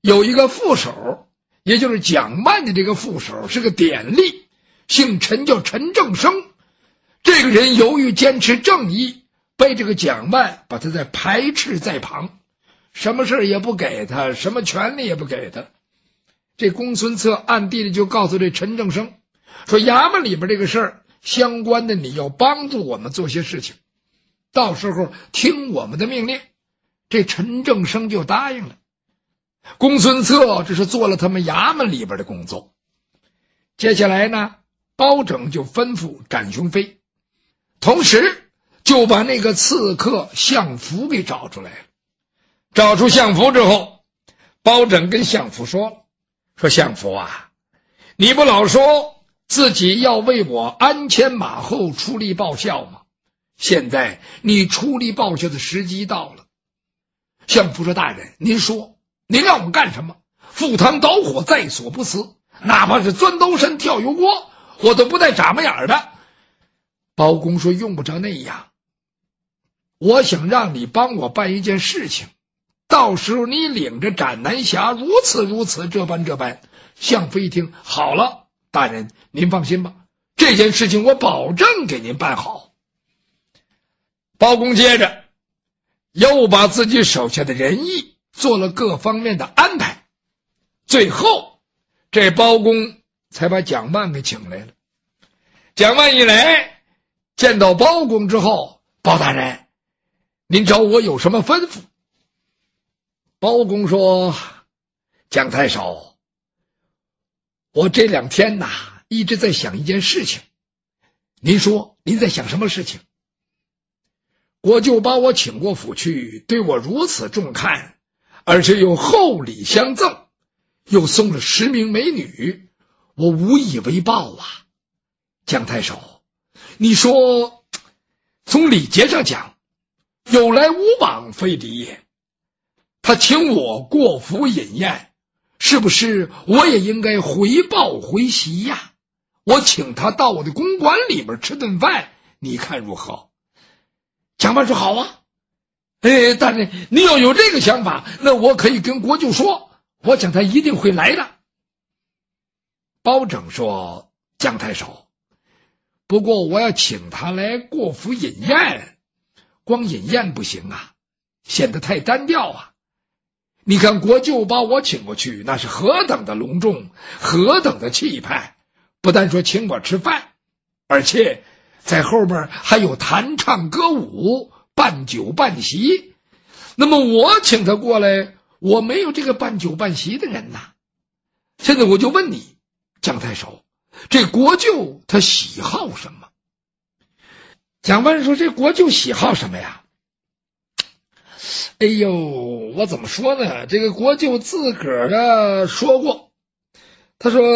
有一个副手，也就是蒋万的这个副手是个典吏，姓陈，叫陈正生。这个人由于坚持正义，被这个蒋万把他排斥在旁，什么事也不给他，什么权利也不给他。这公孙策暗地里就告诉这陈正生说，衙门里边这个事儿相关的，你要帮助我们做些事情，到时候听我们的命令。这陈正生就答应了。公孙策这是做了他们衙门里边的工作。接下来呢，包拯就吩咐展雄飞，同时就把那个刺客项福给找出来了。找出项福之后，包拯跟项福说项福啊，你不老说自己要为我鞍前马后出力报效吗？现在你出力报效的时机到了。项福说，大人您说，您让我干什么？赴汤蹈火在所不辞，哪怕是钻刀山跳油锅，我都不带眨巴眼的。包公说，用不着那样，我想让你帮我办一件事情，到时候你领着斩南侠如此这般。项福一听，好了，大人您放心吧，这件事情我保证给您办好。包公接着又把自己手下的人役做了各方面的安排，最后这包公才把蒋万给请来了。蒋万一来见到包公之后，包大人您找我有什么吩咐？包公说，蒋太守，我这2天一直在想一件事情。您说您在想什么事情？国舅把我请过府去，对我如此重看，而且又厚礼相赠，又送了10名美女，我无以为报啊。蒋太守，你说从礼节上讲，有来无往非礼也。他请我过府饮宴，是不是我也应该回报回席呀？我请他到我的公馆里边吃顿饭，你看如何？蒋万说，好啊。大人你要有这个想法，那我可以跟国舅说，我想他一定会来的。包拯说，蒋太守，不过我要请他来过府饮宴，光饮宴不行啊，显得太单调啊。你看国舅把我请过去，那是何等的隆重，何等的气派，不但说请我吃饭，而且在后边还有弹唱歌舞，办酒办席。那么我请他过来，我没有这个办酒办席的人呐。现在我就问你，蒋太守，这国舅他喜好什么？蒋万说，这国舅喜好什么呀？哎呦，我怎么说呢？这个国舅自个儿说过，他说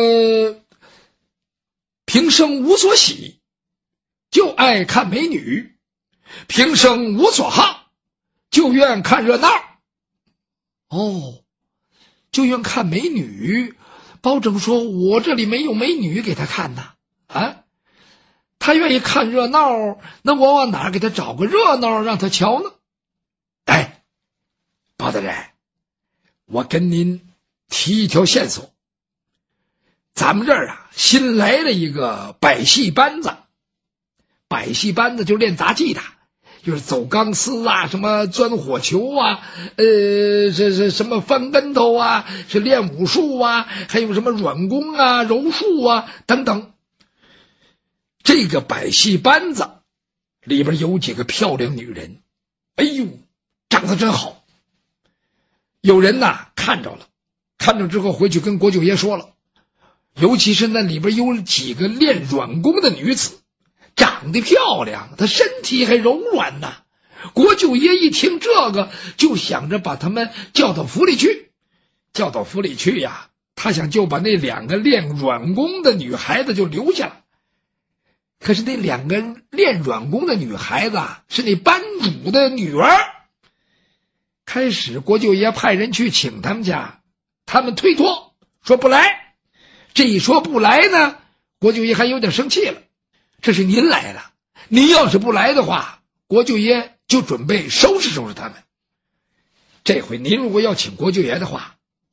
平生无所喜，就爱看美女，平生无所好，就愿看热闹。就愿看美女。包拯说，我这里没有美女给他看呐。他愿意看热闹，那我往哪给他找个热闹让他瞧呢？包大人，我跟您提一条线索。咱们这儿新来了一个百戏班子，百戏班子就练杂技的，就是走钢丝啊，什么钻火球啊，这什么翻跟头啊，是练武术啊，还有什么软功啊、柔术啊等等。这个百戏班子里边有几个漂亮女人，哎呦，长得真好。有人看着了，看着之后回去跟国舅爷说了，尤其是那里边有几个练软功的女子，长得漂亮，她身体还柔软呐。国舅爷一听这个，就想着把他们叫到府里去。叫到府里去呀，他想就把那2个练软功的女孩子就留下了。可是那2个练软功的女孩子是那班主的女儿。开始国舅爷派人去请他们家，他们推脱说不来。这一说不来呢，国舅爷还有点生气了。这是您来了，您要是不来的话，国舅爷就准备收拾收拾他们。这回您如果要请国舅爷的话，